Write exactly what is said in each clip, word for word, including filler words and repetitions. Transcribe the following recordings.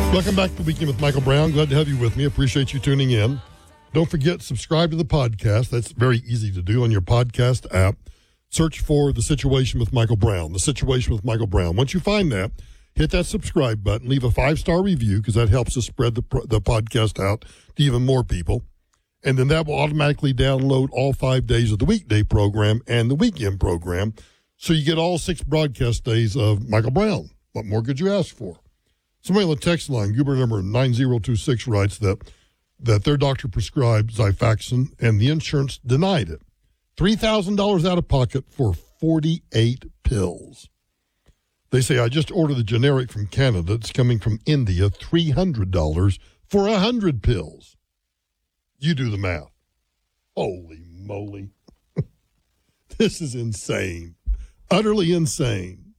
Welcome back to the Weekend with Michael Brown. Glad to have you with me. Appreciate you tuning in. Don't forget, subscribe to the podcast. That's very easy to do on your podcast app. Search for The Situation with Michael Brown. The Situation with Michael Brown. Once you find that, hit that subscribe button. Leave a five-star review because that helps us spread the, the podcast out to even more people. And then that will automatically download all five days of the weekday program and the weekend program. So you get all six broadcast days of Michael Brown. What more could you ask for? Somebody on the text line, Goober number nine zero two six, writes that that their doctor prescribed Xifaxan and the insurance denied it. three thousand dollars out of pocket for forty-eight pills. They say, I just ordered the generic from Canada. It's coming from India, three hundred dollars for one hundred pills. You do the math. Holy moly. This is insane. Utterly insane.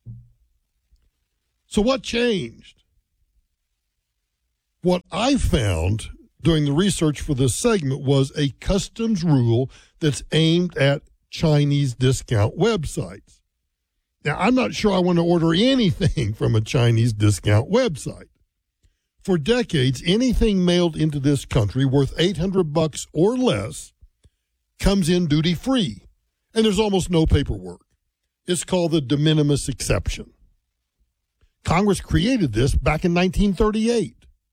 So what changed? What I found during the research for this segment was a customs rule that's aimed at Chinese discount websites. Now, I'm not sure I want to order anything from a Chinese discount website. For decades, anything mailed into this country worth eight hundred bucks or less comes in duty-free, and there's almost no paperwork. It's called the de minimis exception. Congress created this back in nineteen thirty-eight.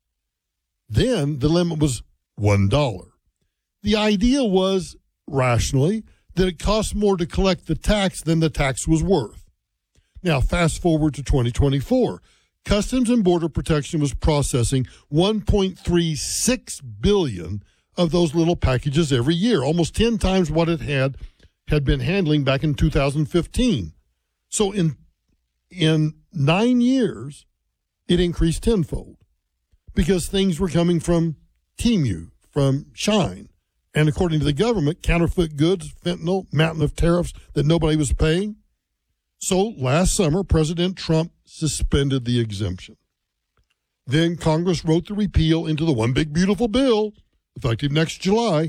Then the limit was one dollar. The idea was, rationally, that it cost more to collect the tax than the tax was worth. Now, fast forward to twenty twenty-four. Customs and Border Protection was processing one point three six billion of those little packages every year, almost ten times what it had had been handling back in two thousand fifteen. So in in nine years, it increased tenfold because things were coming from Temu, from Shine, and according to the government, counterfeit goods, fentanyl, mountain of tariffs that nobody was paying. So last summer, President Trump suspended the exemption. Then Congress wrote the repeal into the one big beautiful bill, effective next July.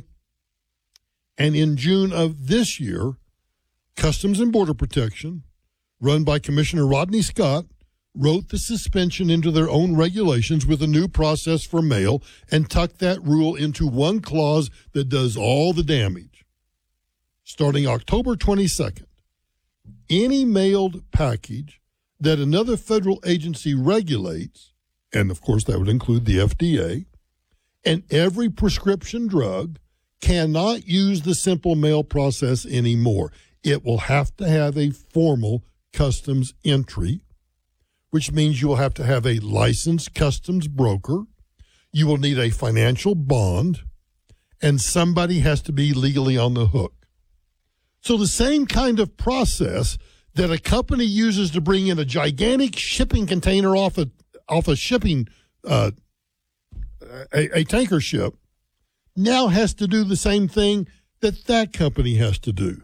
And in June of this year, Customs and Border Protection, run by Commissioner Rodney Scott, wrote the suspension into their own regulations with a new process for mail and tucked that rule into one clause that does all the damage. Starting October twenty-second, any mailed package that another federal agency regulates, and of course that would include the F D A, and every prescription drug cannot use the simple mail process anymore. It will have to have a formal customs entry, which means you will have to have a licensed customs broker. You will need a financial bond, and somebody has to be legally on the hook. So the same kind of process that a company uses to bring in a gigantic shipping container off a off a shipping uh, a, a tanker ship now has to do the same thing that that company has to do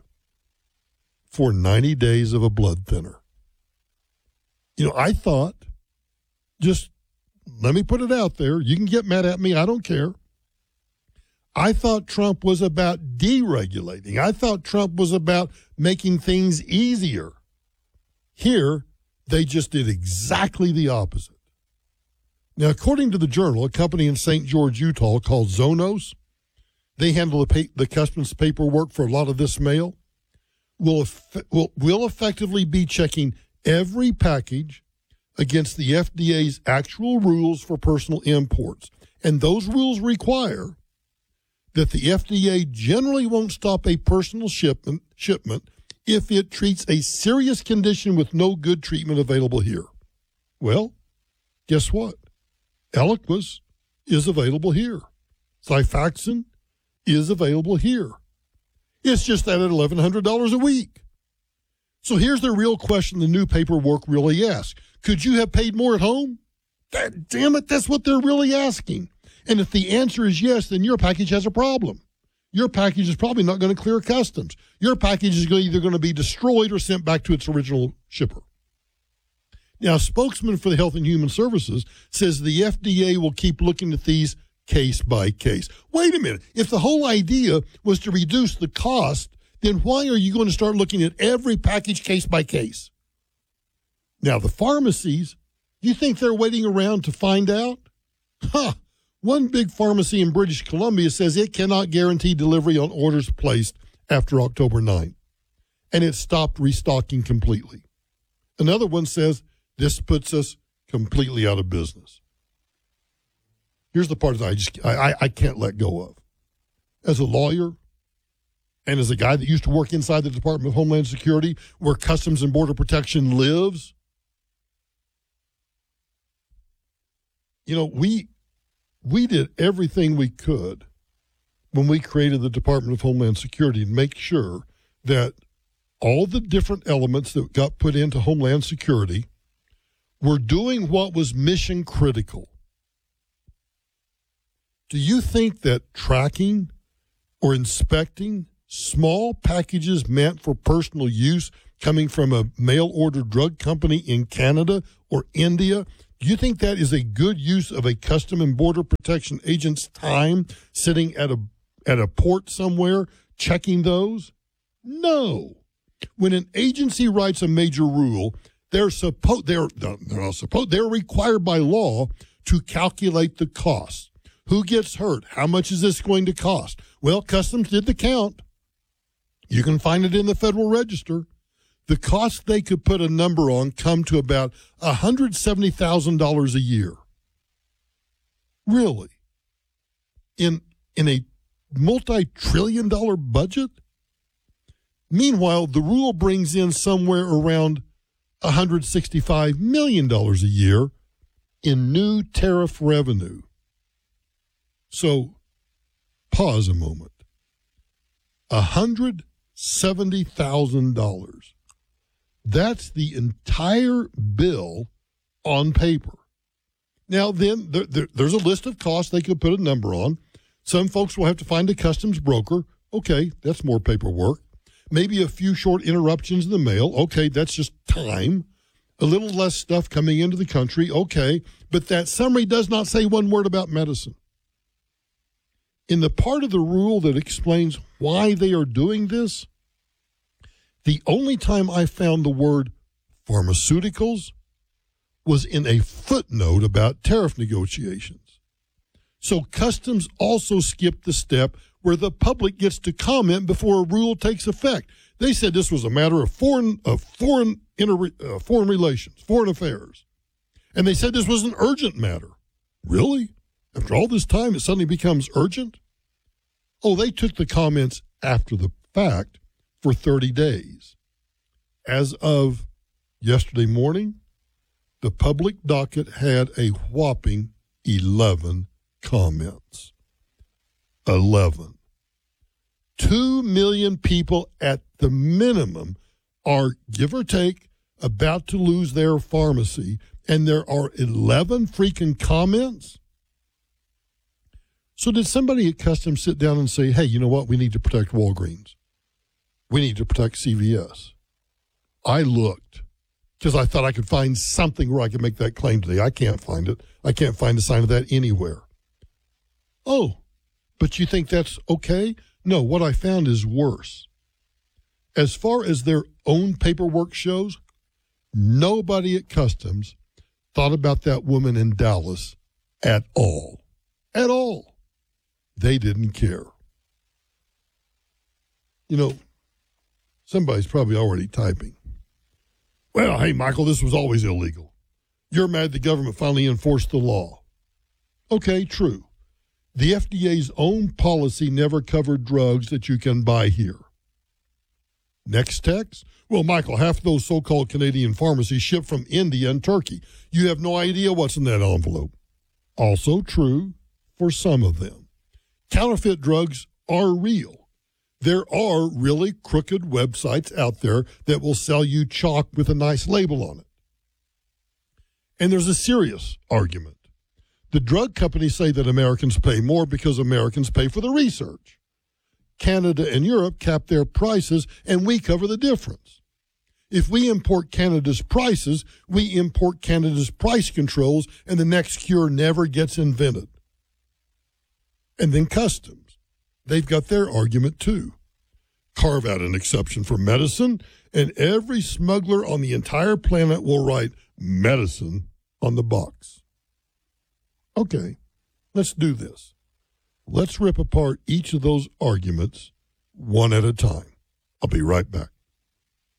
for ninety days of a blood thinner. You know, I thought, just let me put it out there. You can get mad at me. I don't care. I thought Trump was about deregulating. I thought Trump was about making things easier. Here, they just did exactly the opposite. Now, according to the Journal, a company in Saint George, Utah called Zonos, they handle the, pay, the customs paperwork for a lot of this mail, will, eff- will, will effectively be checking every package against the F D A's actual rules for personal imports. And those rules require that the F D A generally won't stop a personal shipment, shipment if it treats a serious condition with no good treatment available here. Well, guess what? Eliquis is available here. Xifaxan is available here. It's just that at eleven hundred dollars a week. So here's the real question the new paperwork really asks. Could you have paid more at home? That, damn it, that's what they're really asking. And if the answer is yes, then your package has a problem. Your package is probably not going to clear customs. Your package is either going to be destroyed or sent back to its original shipper. Now, a spokesman for the Health and Human Services says the F D A will keep looking at these case by case. Wait a minute. If the whole idea was to reduce the cost, then why are you going to start looking at every package case by case? Now, the pharmacies You think they're waiting around to find out? Huh. One big pharmacy in British Columbia says it cannot guarantee delivery on orders placed after October ninth, and it stopped restocking completely. Another one says this puts us completely out of business. Here's the part that I just I, I can't let go of. As a lawyer and as a guy that used to work inside the Department of Homeland Security, where Customs and Border Protection lives, you know, we we did everything we could when we created the Department of Homeland Security to make sure that all the different elements that got put into Homeland Security were doing what was mission critical. Do you think that tracking or inspecting small packages meant for personal use coming from a mail-order drug company in Canada or India, do you think that is a good use of a Custom and Border Protection agent's time sitting at a at a port somewhere checking those? No. When an agency writes a major rule, they're supposed they're they're not supposed they're required by law to calculate the cost. Who gets hurt? How much is this going to cost? Well, Customs did the count. You can find it in the Federal Register. The cost they could put a number on come to about one hundred seventy thousand dollars a year. Really? In in a multi-trillion dollar budget? Meanwhile, the rule brings in somewhere around one hundred sixty-five million dollars a year in new tariff revenue. So, pause a moment. one hundred seventy thousand dollars. That's the entire bill on paper. Now, then, there, there, there's a list of costs they could put a number on. Some folks will have to find a customs broker. Okay, that's more paperwork. Maybe a few short interruptions in the mail. Okay, that's just time. A little less stuff coming into the country. Okay, but that summary does not say one word about medicine. In the part of the rule that explains why they are doing this, the only time I found the word pharmaceuticals was in a footnote about tariff negotiations. So Customs also skipped the step where the public gets to comment before a rule takes effect. They said this was a matter of foreign of foreign inter, uh, foreign relations, foreign affairs. And they said this was an urgent matter. Really? After all this time, it suddenly becomes urgent? Oh, they took the comments after the fact for thirty days. As of yesterday morning, the public docket had a whopping eleven comments. eleven. Two million people at the minimum are, give or take, about to lose their pharmacy, and there are eleven freaking comments? So did somebody at Customs sit down and say, hey, you know what, we need to protect Walgreens. We need to protect C V S. I looked because I thought I could find something where I could make that claim today. I can't find it. I can't find a sign of that anywhere. Oh, but you think that's okay? No, what I found is worse. As far as their own paperwork shows, nobody at Customs thought about that woman in Dallas at all. At all. They didn't care. You know, somebody's probably already typing. Well, hey, Michael, this was always illegal. You're mad the government finally enforced the law. Okay, true. The F D A's own policy never covered drugs that you can buy here. Next text. Well, Michael, half those so-called Canadian pharmacies ship from India and Turkey. You have no idea what's in that envelope. Also true for some of them. Counterfeit drugs are real. There are really crooked websites out there that will sell you chalk with a nice label on it. And there's a serious argument. The drug companies say that Americans pay more because Americans pay for the research. Canada and Europe cap their prices, and we cover the difference. If we import Canada's prices, we import Canada's price controls, and the next cure never gets invented. And then Customs. They've got their argument, too. Carve out an exception for medicine, and every smuggler on the entire planet will write medicine on the box. Okay, let's do this. Let's rip apart each of those arguments one at a time. I'll be right back.